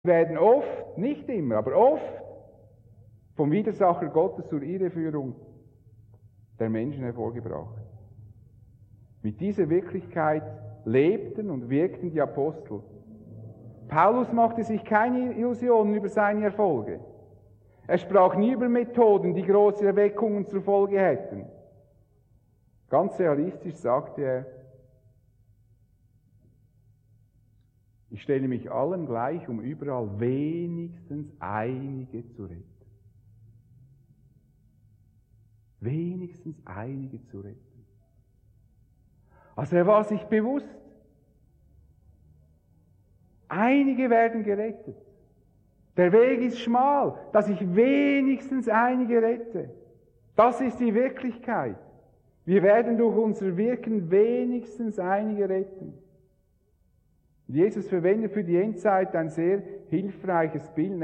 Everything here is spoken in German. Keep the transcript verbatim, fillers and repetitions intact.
werden oft, nicht immer, aber oft vom Widersacher Gottes zur Irreführung der Menschen hervorgebracht. Mit dieser Wirklichkeit lebten und wirkten die Apostel. Paulus machte sich keine Illusionen über seine Erfolge. Er sprach nie über Methoden, die große Erweckungen zur Folge hätten. Ganz realistisch sagte er, ich stelle mich allen gleich, um überall wenigstens einige zu retten. Wenigstens einige zu retten. Also er war sich bewusst, einige werden gerettet. Der Weg ist schmal, dass ich wenigstens einige rette. Das ist die Wirklichkeit. Wir werden durch unser Wirken wenigstens einige retten. Jesus verwendet für die Endzeit ein sehr hilfreiches Bild.